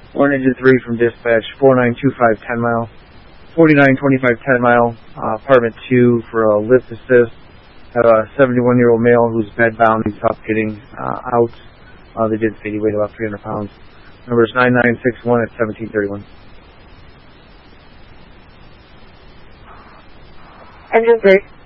1 engine 3 from dispatch, 4925 10 mile, 4925 10 mile, apartment 2 for a lift assist. Have a 71-year-old male who's bedbound. He's tough getting out. They did say he weighed about 300 pounds. Number is 9961 at 1731. Engine 3.